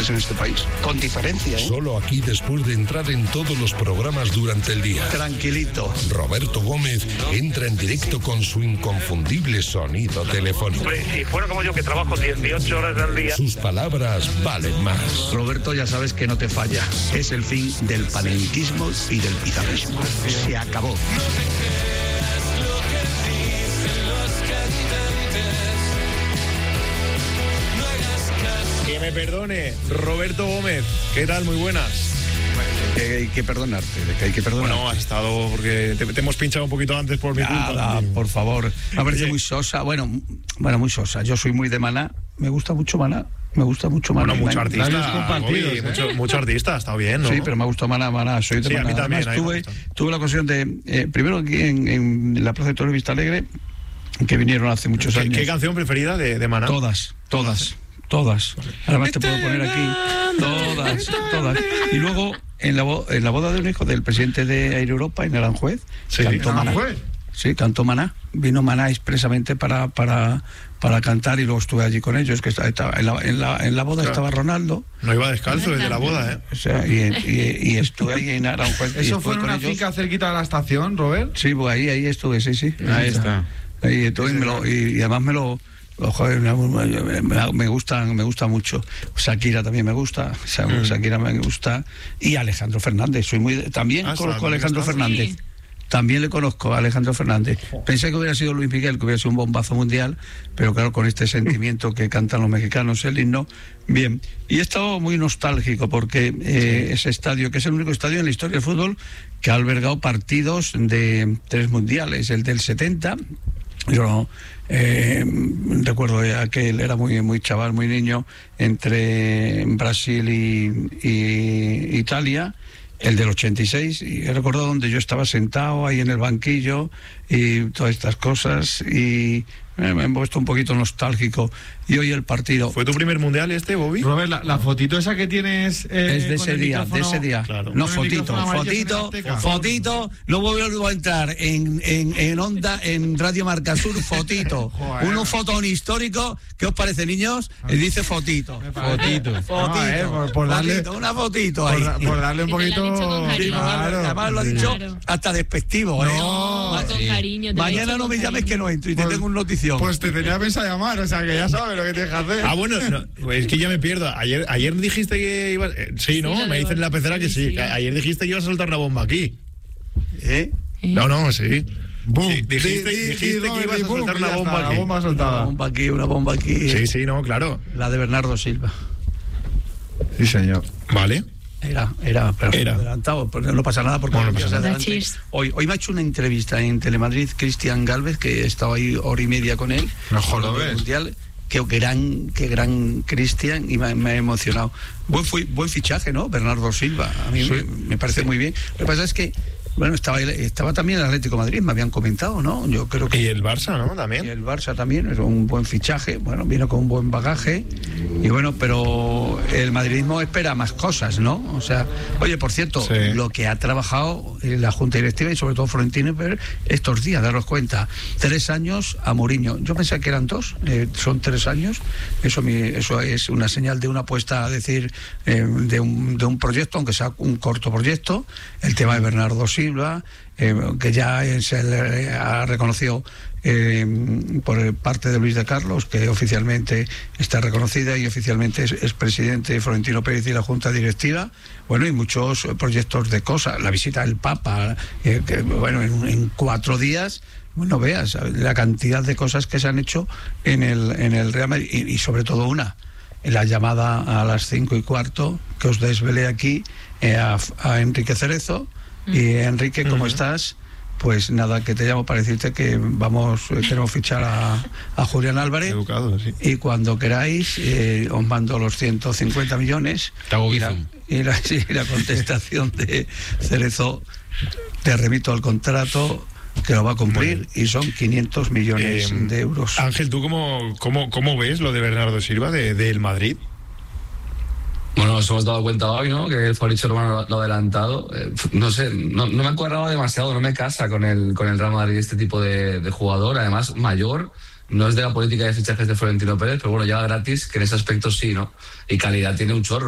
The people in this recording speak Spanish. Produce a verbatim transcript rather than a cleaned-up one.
en este país, con diferencia, ¿eh? Solo aquí después de entrar en todos los programas durante el día. Tranquilito. Roberto Gómez entra en directo con su inconfundible sonido telefónico. Hombre, si fuera como yo que trabajo dieciocho horas al día. Sus palabras valen más. Roberto, ya sabes que no te falla. Es el fin del panenquismo y del pizarrismo. Se acabó. Que me perdone, Roberto Gómez. ¿Qué tal? Muy buenas. Que hay que perdonarte, de que hay que perdonarte. Bueno, has estado porque te, te hemos pinchado un poquito antes por mi culpa. Nada, por favor. Me parece muy sosa. Bueno, bueno, muy sosa. Yo soy muy de Maná. Me gusta mucho Maná. Me gusta mucho Maná. Bueno, mucho Maná. artista. Gobi, ¿eh? mucho, mucho artista, está bien, ¿no? Sí, pero me gusta Maná, Maná. Soy de sí, Maná. A mí también, Además, a mí tuve, me gusta. tuve la ocasión de. Eh, primero aquí en, en la Plaza de Toros Vista Alegre, que vinieron hace muchos ¿Qué, años. ¿Qué canción preferida de, de Maná? Todas, todas. Todas. Además te puedo poner aquí todas, todas. Y luego, en la, bo- en la boda de un hijo del presidente de Air Europa, en Aranjuez, Sí. cantó Maná. Sí, cantó Maná. Vino Maná expresamente para, para, para cantar y luego estuve allí con ellos, que estaba, estaba- en, la, en, la, en la boda Claro. estaba Ronaldo. No iba descalzo desde la boda, ¿eh? O sea, y, y, y estuve ahí en Aranjuez. y ¿Eso estuve fue en con una ellos. finca cerquita de la estación, Robert? Sí, pues ahí, ahí estuve, sí, sí. Ahí está. Ahí estuve, y, me lo- y- y además me lo... lo- joder, me, me, me gusta, me gusta mucho. Shakira también me gusta, Sha- Mm. Shakira me gusta. Y Alejandro Fernández, soy muy también Ah, conozco a ¿también Alejandro estás? Fernández. Sí. También le conozco a Alejandro Fernández. Pensé que hubiera sido Luis Miguel, que hubiera sido un bombazo mundial, pero claro, con este sentimiento que cantan los mexicanos, el himno, bien. Y he estado muy nostálgico porque eh, ese estadio, que es el único estadio en la historia del fútbol que ha albergado partidos de tres mundiales, el del setenta. Yo eh, recuerdo ya que él era muy muy chaval, muy niño, entre Brasil y, y Italia, el del ochenta y seis, y he recordado donde yo estaba sentado ahí en el banquillo y todas estas cosas, y me, me he puesto un poquito nostálgico. Y hoy el partido ¿Fue tu primer mundial este, Bobby? Robert, la, la fotito esa que tienes. eh, es de con ese el día, de micrófono- ese día. Claro. No, con el fotito, micrófono amarillo fotito, Azteca. fotito. No vuelvo a entrar en, en, en onda, en Radio Marca Sur, fotito. Joder. Un fotón histórico. ¿Qué os parece, niños? Y dice fotito. Fotito. Fotito. No, eh, por, por darle, Fotito, una fotito por, ahí. da- por darle un Que te la han poquito. dicho con Sí, cariño. además, además lo ha dicho Claro. hasta despectivo, ¿eh? No. Va con cariño. te lo he Mañana dicho no con me llames cariño. que no entro y te Pues- tengo un notición. Pues te tenía pensado llamar, o sea que ya sabes lo que tienes que hacer. Ah, bueno, no, pues es que ya me pierdo. Ayer, ayer dijiste que ibas... eh, sí, ¿no? Sí, lo me de- dicen en la pecera que sí. sí, sí. que ayer dijiste que ibas a soltar una bomba aquí. ¿Eh? ¿Eh? No, no, sí. Boom. Sí, dijiste, Di- di- dijiste di- que di- ibas di- a boom, soltar y una ya bomba está, aquí. La bomba Una soltada. bomba aquí, una bomba aquí. Sí, sí, no, claro. La de Bernardo Silva. Sí, señor. Vale. Era, era, pero Era. adelantado, pero no pasa nada porque Bueno, no ya pasa se nada. adelante. Cheers. Hoy, hoy me ha hecho una entrevista en Telemadrid Cristian Galvez, que he estado ahí hora y media con él. No hablando jodas. del Mundial. Qué gran, qué gran Cristian, y me, me ha emocionado. Buen, fui- buen fichaje, ¿no? Bernardo Silva. A mí me, me parece muy bien. Lo que pasa es que, bueno, estaba, estaba también el Atlético de Madrid, me habían comentado, ¿no? Yo creo que Y el Barça, ¿no? y También. el Barça también es un buen fichaje, bueno, viene con un buen bagaje, y bueno, pero el madridismo espera más cosas, ¿no? O sea, oye, por cierto, Sí. lo que ha trabajado eh, la Junta Directiva y sobre todo Florentino Pérez estos días, daros cuenta, tres años a Mourinho. Yo pensé que eran dos, eh, son tres años, eso, mi, eso es una señal de una apuesta, a decir, eh, de, un, de un proyecto, aunque sea un corto proyecto, el tema de Bernardo Silva, Eh, que ya eh, se le ha reconocido eh, por parte de Luis de Carlos, que oficialmente está reconocida y oficialmente es, es presidente de Florentino Pérez y la Junta Directiva. Bueno, y muchos proyectos de cosas, la visita del Papa, eh, que, bueno, en, en cuatro días. Bueno, veas la cantidad de cosas que se han hecho en el, en el Real Madrid, y, y sobre todo una, la llamada a las cinco y cuarto, que os desvelé aquí, eh, a, a Enrique Cerezo. Y Enrique, ¿cómo Ujú. estás? Pues nada, que te llamo para decirte que vamos, eh, queremos fichar a, a Julián Álvarez. Educado, sí. Y cuando queráis, eh, os mando los ciento cincuenta millones. Te hago y la, bizum. y, la, sí, la contestación de Cerezo, te remito al contrato, que lo va a cumplir, y son quinientos millones Eh, de euros. Ángel, ¿tú cómo, cómo, cómo ves lo de Bernardo Silva, de, del Madrid? Bueno, nos hemos dado cuenta hoy, ¿no? Que el Fabricio Romano lo ha adelantado. Eh, no sé, no, no me cuadraba demasiado, no me casa con el, con el Real Madrid este tipo de, de jugador. Además, mayor, no es de la política de fichajes de Florentino Pérez, pero bueno, ya gratis, que en ese aspecto sí, ¿no? Y calidad tiene un chorro.